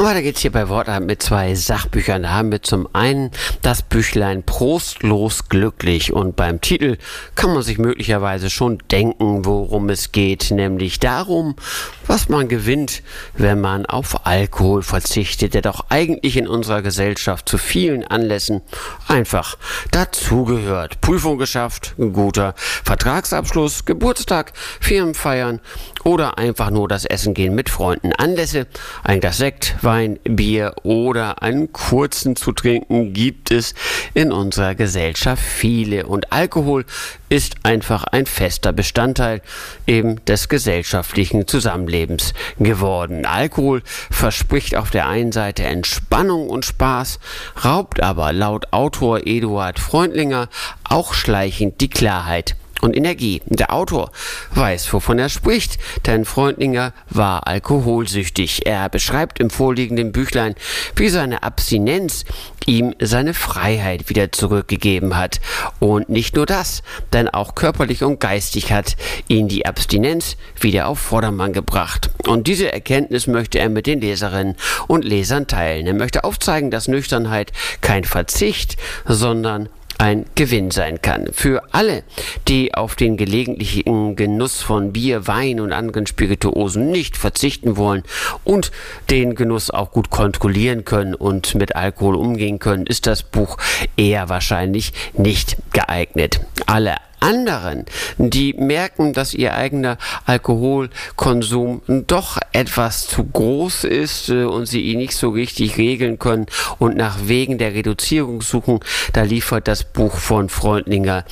Weiter geht's hier bei Wortart mit 2 Sachbüchern. Da haben wir zum einen das Büchlein Prostlos glücklich, und beim Titel kann man sich möglicherweise schon denken, worum es geht, nämlich darum, was man gewinnt, wenn man auf Alkohol verzichtet, der doch eigentlich in unserer Gesellschaft zu vielen Anlässen einfach dazugehört. Prüfung geschafft, guter Vertragsabschluss, Geburtstag, Firmenfeiern oder einfach nur das Essen gehen mit Freunden. Anlässe, ein Glas Sekt, Wein, Bier oder einen kurzen zu trinken, gibt es in unserer Gesellschaft viele, und Alkohol ist einfach ein fester Bestandteil eben des gesellschaftlichen Zusammenlebens geworden. Alkohol verspricht auf der einen Seite Entspannung und Spaß, raubt aber laut Autor Eduard Freundlinger auch schleichend die Klarheit und Energie. Der Autor weiß, wovon er spricht, denn Freundlinger war alkoholsüchtig. Er beschreibt im vorliegenden Büchlein, wie seine Abstinenz ihm seine Freiheit wieder zurückgegeben hat. Und nicht nur das, denn auch körperlich und geistig hat ihn die Abstinenz wieder auf Vordermann gebracht. Und diese Erkenntnis möchte er mit den Leserinnen und Lesern teilen. Er möchte aufzeigen, dass Nüchternheit kein Verzicht, sondern ein Gewinn sein kann. Für alle, die auf den gelegentlichen Genuss von Bier, Wein und anderen Spirituosen nicht verzichten wollen und den Genuss auch gut kontrollieren können und mit Alkohol umgehen können, ist das Buch eher wahrscheinlich nicht geeignet. Alle anderen, die merken, dass ihr eigener Alkoholkonsum doch etwas zu groß ist und sie ihn nicht so richtig regeln können und nach Wegen der Reduzierung suchen, da liefert das Buch von Freundlinger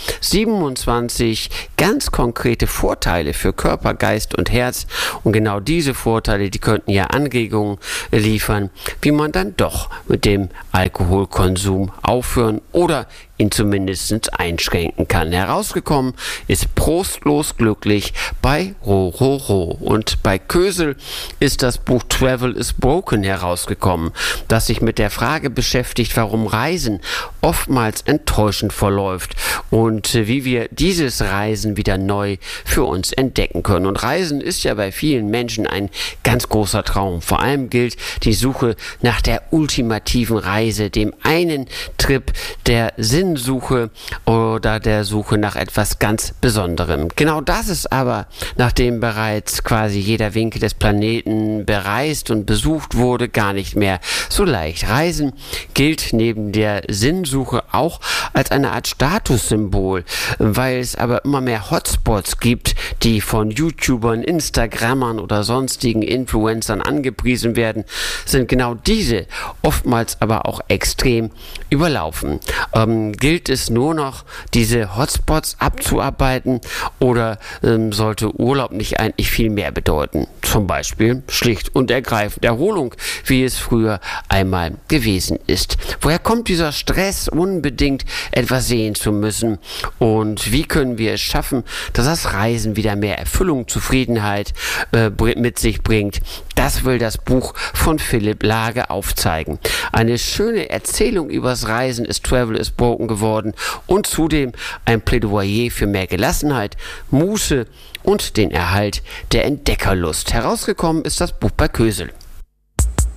27 ganz konkrete Vorteile für Körper, Geist und Herz, und genau diese Vorteile, die könnten ja Anregungen liefern, wie man dann doch mit dem Alkoholkonsum aufhören oder ihn zumindest einschränken kann. Herausgekommen ist Prostlos glücklich bei Rororo, und bei Kösel ist das Buch Travel is Broken herausgekommen, das sich mit der Frage beschäftigt, warum Reisen oftmals enttäuschend verläuft und wie wir dieses Reisen wieder neu für uns entdecken können. Und Reisen ist ja bei vielen Menschen ein ganz großer Traum. Vor allem gilt die Suche nach der ultimativen Reise, dem einen Trip der Sinnsuche oder der Suche nach etwas ganz Besonderem. Genau das ist aber, nachdem bereits quasi jeder Winkel des Planeten bereist und besucht wurde, gar nicht mehr so leicht. Reisen gilt neben der Sinnsuche auch als eine Art Statussymbol, weil es aber immer mehr Hotspots gibt, die von YouTubern, Instagrammern oder sonstigen Influencern angepriesen werden, sind genau diese oftmals aber auch extrem überlaufen. Gilt es nur noch, diese Hotspots abzuarbeiten, oder sollte Urlaub nicht eigentlich viel mehr bedeuten? Zum Beispiel schlicht und ergreifend Erholung, wie es früher einmal gewesen ist. Woher kommt dieser Stress, unbedingt etwas sehen zu müssen? Und wie können wir es schaffen, dass das Reisen wieder mehr Erfüllung, Zufriedenheit mit sich bringt? Das will das Buch von Philipp Lage aufzeigen. Eine schöne Erzählung übers Reisen ist Travel is Broken geworden und zudem ein Plädoyer für mehr Gelassenheit, Muße und den Erhalt der Entdeckerlust. Herausgekommen ist das Buch bei Kösel.